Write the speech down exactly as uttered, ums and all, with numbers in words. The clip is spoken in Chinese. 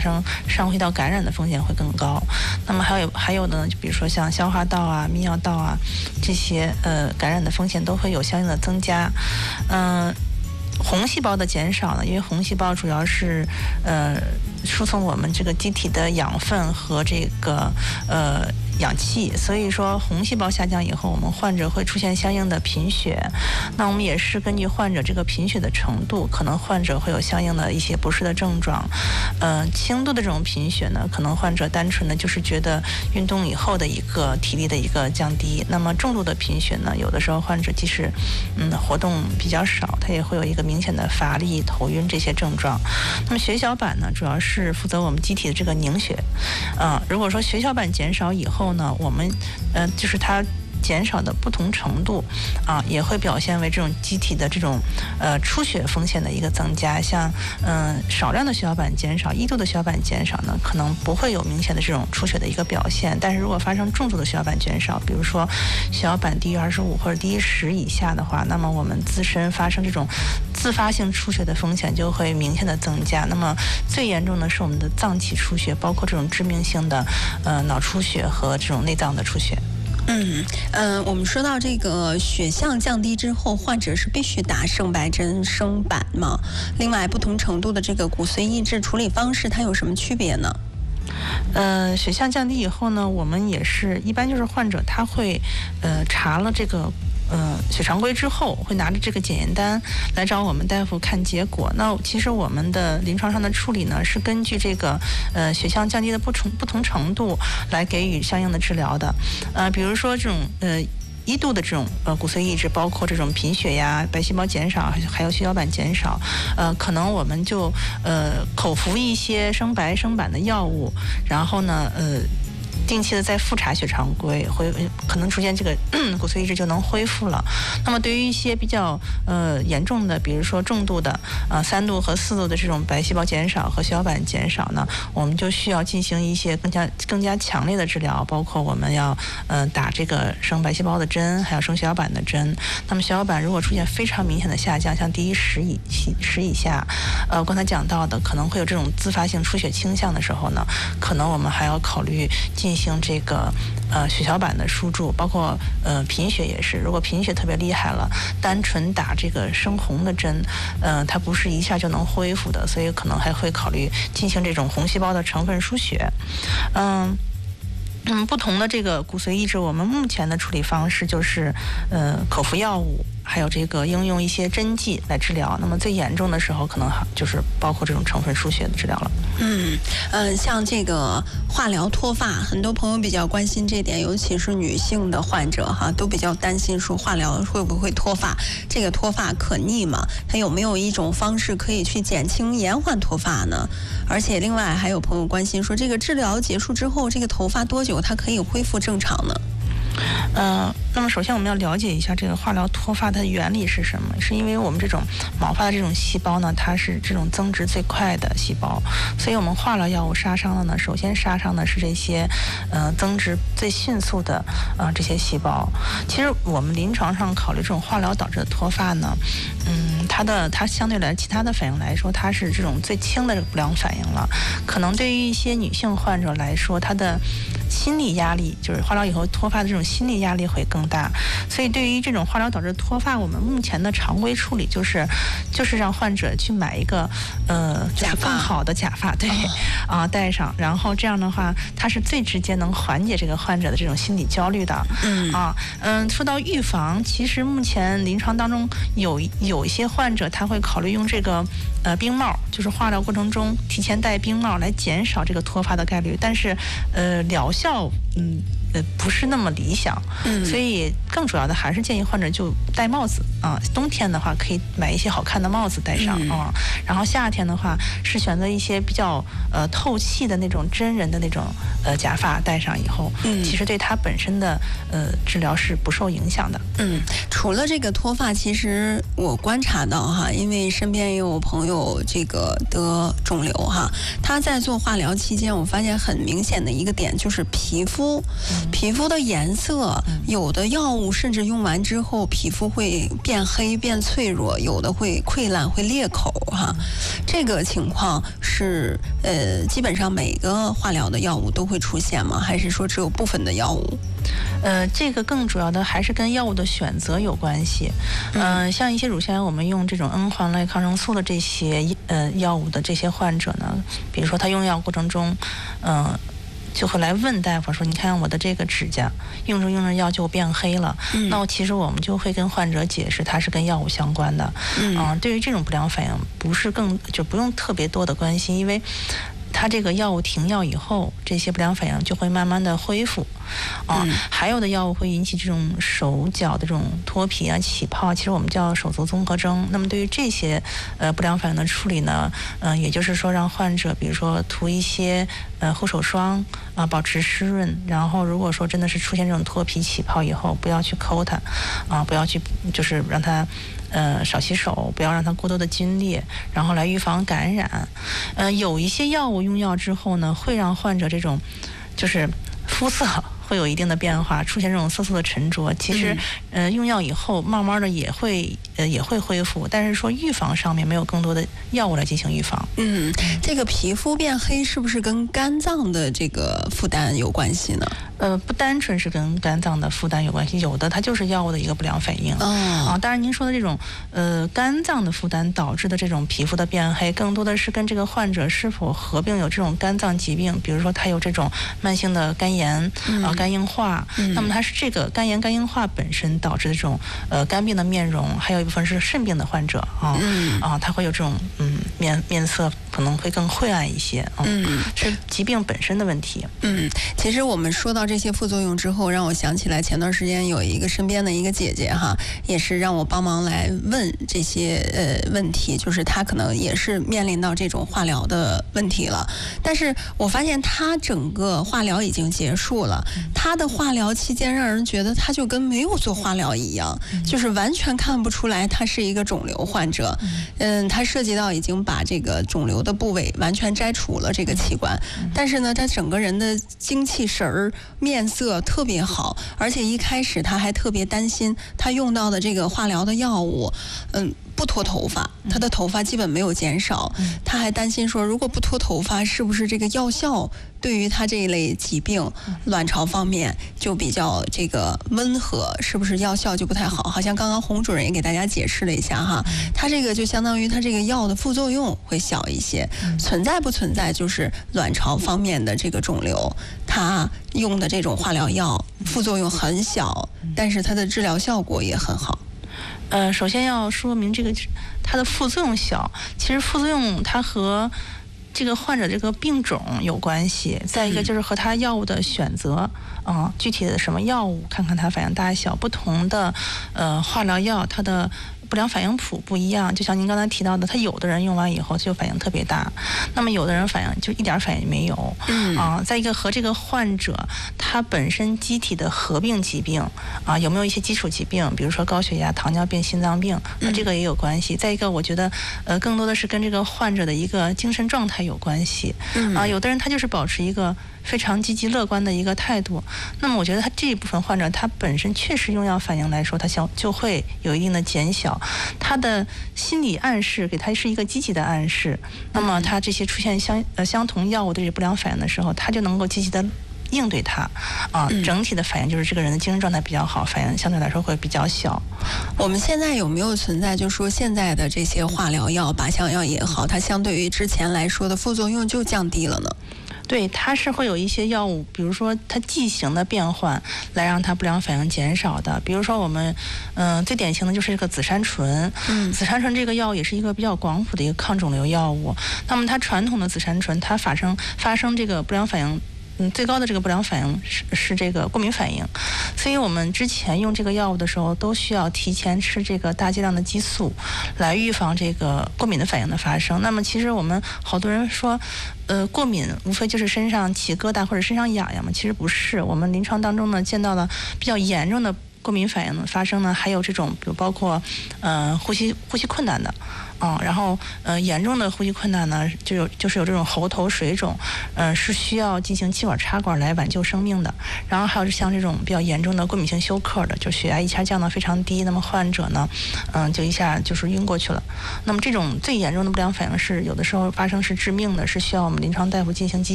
生上呼吸道感染的风险会更高。那么还有还有的呢，就比如说像消化道啊、泌尿道啊这些呃感染的风险都会有相应的增加。嗯、呃，红细胞的减少呢，因为红细胞主要是呃输送我们这个机体的养分和这个呃氧气，所以说红细胞下降以后，我们患者会出现相应的贫血。那我们也是根据患者这个贫血的程度，可能患者会有相应的一些不适的症状。呃，轻度的这种贫血呢，可能患者单纯的就是觉得运动以后的一个体力的一个降低。那么重度的贫血呢，有的时候患者即使嗯活动比较少，他也会有一个明显的乏力、头晕这些症状。那么血小板呢，主要是负责我们机体的这个凝血。啊、呃，如果说血小板减少以后呢，我们呃就是它减少的不同程度啊，也会表现为这种机体的这种呃出血风险的一个增加。像嗯、呃、少量的血小板减少，一度的血小板减少呢，可能不会有明显的这种出血的一个表现。但是如果发生重度的血小板减少，比如说血小板低于二十五或者低于十以下的话，那么我们自身发生这种自发性出血的风险就会明显的增加。那么最严重的是我们的脏器出血，包括这种致命性的呃脑出血和这种内脏的出血。 嗯嗯、呃，我们说到这个血象降低之后，患者是必须打生白针、生板吗？另外，不同程度的这个骨髓抑制处理方式，它有什么区别呢？ 呃，血象降低以后呢，我们也是一般就是患者他会呃查了这个。呃，血常规之后会拿着这个检验单来找我们大夫看结果。那其实我们的临床上的处理呢，是根据这个呃血象降低的不同不同程度来给予相应的治疗的。呃，比如说这种呃。一度的这种呃骨髓抑制，包括这种贫血呀、白细胞减少，还有血小板减少，呃，可能我们就呃口服一些生白生板的药物，然后呢，呃。定期的再复查血常规，会可能逐渐这个骨髓抑制就能恢复了。那么对于一些比较呃严重的，比如说重度的呃三度和四度的这种白细胞减少和血小板减少呢，我们就需要进行一些更加更加强烈的治疗，包括我们要呃打这个生白细胞的针，还有生血小板的针。那么血小板如果出现非常明显的下降，像低于十以十以下，呃刚才讲到的可能会有这种自发性出血倾向的时候呢，可能我们还要考虑进行这个呃血小板的输注，包括呃贫血也是。如果贫血特别厉害了，单纯打这个生红的针，呃，它不是一下就能恢复的，所以可能还会考虑进行这种红细胞的成分输血。嗯。嗯，不同的这个骨髓抑制，我们目前的处理方式就是，呃，口服药物，还有这个应用一些针剂来治疗。那么最严重的时候，可能就是包括这种成分输血的治疗了。 嗯嗯、呃，像这个化疗脱发，很多朋友比较关心这点，尤其是女性的患者哈，都比较担心说化疗会不会脱发？这个脱发可逆吗？它有没有一种方式可以去减轻、延缓脱发呢？而且另外还有朋友关心说，这个治疗结束之后，这个头发多久它可以恢复正常呢？ 呃，那么首先我们要了解一下这个化疗脱发它的原理是什么？是因为我们这种毛发的这种细胞呢，它是这种增殖最快的细胞，所以我们化疗药物杀伤了呢，首先杀伤的是这些呃增殖最迅速的呃这些细胞。其实我们临床上考虑这种化疗导致的脱发呢，嗯，它的它相对来其他的反应来说，它是这种最轻的不良反应了。可能对于一些女性患者来说，她的心理压力，就是化疗以后脱发的这种心理压力会更大，所以对于这种化疗导致脱发，我们目前的常规处理就是就是让患者去买一个呃就是更好的假发，对啊、呃、戴上，然后这样的话，它是最直接能缓解这个患者的这种心理焦虑的。 嗯啊嗯，说到预防，其实目前临床当中有有一些患者他会考虑用这个呃冰帽，就是化疗过程中提前戴冰帽来减少这个脱发的概率，但是呃疗效嗯。呃，不是那么理想， 嗯， 所以更主要的还是建议患者就戴帽子啊。冬天的话，可以买一些好看的帽子戴上、嗯、啊。然后夏天的话，是选择一些比较呃透气的那种真人的那种呃假发，戴上以后，嗯，其实对它本身的呃治疗是不受影响的。 嗯，除了这个脱发，其实我观察到哈，因为身边也有朋友这个得肿瘤哈，他在做化疗期间，我发现很明显的一个点就是皮肤。 皮肤的颜色，有的药物甚至用完之后皮肤会变黑变脆弱，有的会溃烂会裂口哈。这个情况是呃基本上每个化疗的药物都会出现吗？还是说只有部分的药物？ 呃，这个更主要的还是跟药物的选择有关系。嗯、呃，像一些乳腺癌，我们用这种 N 环类抗生素的这些呃药物的这些患者呢，比如说他用药过程中，嗯、呃。就会来问大夫说：“你看我的这个指甲用着用着药就变黑了。嗯”那其实我们就会跟患者解释，它是跟药物相关的。嗯、呃，对于这种不良反应，不是更就不用特别多的关心，因为它这个药物停药以后，这些不良反应就会慢慢的恢复。啊、嗯，还有的药物会引起这种手脚的这种脱皮啊、起泡，其实我们叫手足综合征。那么对于这些呃不良反应的处理呢，嗯、呃，也就是说让患者比如说涂一些呃护手霜啊、呃，保持湿润。然后如果说真的是出现这种脱皮起泡以后，不要去抠它，啊、呃，不要去就是让它呃少洗手，不要让它过多的皲裂，然后来预防感染。呃，有一些药物用药之后呢，会让患者这种就是肤色会有一定的变化，出现这种色素的沉着。其实，嗯、呃，用药以后慢慢的也会呃也会恢复，但是说预防上面没有更多的药物来进行预防。 嗯，这个皮肤变黑是不是跟肝脏的这个负担有关系呢？ 呃，不单纯是跟肝脏的负担有关系，有的它就是药物的一个不良反应。哦、啊，当然您说的这种呃肝脏的负担导致的这种皮肤的变黑，更多的是跟这个患者是否合并有这种肝脏疾病，比如说他有这种慢性的肝炎、嗯、啊肝硬化、嗯，那么它是这个肝炎肝硬化本身导致的这种呃肝病的面容，还有一部分是肾病的患者啊、嗯、啊，他会有这种嗯面面色可能会更晦暗一些。啊、嗯，是疾病本身的问题。 嗯，其实我们说到这些副作用之后，让我想起来前段时间有一个身边的一个姐姐哈，也是让我帮忙来问这些呃问题，就是她可能也是面临到这种化疗的问题了，但是我发现她整个化疗已经结束了，她的化疗期间让人觉得她就跟没有做化疗一样，就是完全看不出来她是一个肿瘤患者。嗯，她涉及到已经把这个肿瘤的部位完全摘除了这个器官，但是呢，她整个人的精气神儿、面色特别好，而且一开始他还特别担心他用到的这个化疗的药物，嗯，不脱头发，他的头发基本没有减少，他还担心说，如果不脱头发，是不是这个药效对于他这一类疾病，卵巢方面就比较这个温和，是不是药效就不太好？好像刚刚洪主任也给大家解释了一下哈，他这个就相当于他这个药的副作用会小一些，存在不存在就是卵巢方面的这个肿瘤，他用的这种化疗药副作用很小，但是它的治疗效果也很好。 呃，首先要说明这个它的副作用小，其实副作用它和这个患者这个病种有关系，再一个就是和他药物的选择，嗯、呃，具体的什么药物，看看它反应大小，不同的呃化疗药它的不良反应谱不一样，就像您刚才提到的，他有的人用完以后就反应特别大，那么有的人反应就一点反应没有。嗯啊，再一个和这个患者他本身机体的合并疾病啊，有没有一些基础疾病，比如说高血压、糖尿病、心脏病，那这个也有关系。再一个，我觉得呃更多的是跟这个患者的一个精神状态有关系。嗯啊，有的人他就是保持一个非常积极乐观的一个态度，那么我觉得他这一部分患者他本身确实用药反应来说，他相就会有一定的减小，他的心理暗示给他是一个积极的暗示，那么他这些出现相呃相同药物的这不良反应的时候，他就能够积极的应对它啊，整体的反应就是这个人的精神状态比较好，反应相对来说会比较小。 我们现在有没有存在，就是说现在的这些化疗药、靶向药也好，它相对于之前来说的副作用就降低了呢？ 对，它是会有一些药物，比如说它剂型的变换，来让它不良反应减少的。比如说我们，嗯、呃，最典型的就是这个紫杉醇。嗯，紫杉醇这个药也是一个比较广谱的一个抗肿瘤药物。那么它传统的紫杉醇，它发生发生这个不良反应。嗯，最高的这个不良反应是是这个过敏反应，所以我们之前用这个药物的时候，都需要提前吃这个大剂量的激素，来预防这个过敏的反应的发生。那么其实我们好多人说，呃，过敏无非就是身上起疙瘩或者身上痒痒嘛，其实不是。我们临床当中呢见到了比较严重的过敏反应发生呢，还有这种，比如包括，呃，呼吸呼吸困难的，嗯，然后呃严重的呼吸困难呢，就有就是有这种喉头水肿，呃是需要进行气管插管来挽救生命的。然后还有像这种比较严重的过敏性休克的，就血压一下降到非常低，那么患者呢，嗯、就一下就是晕过去了。那么这种最严重的不良反应是有的时候发生是致命的，是需要我们临床大夫进行积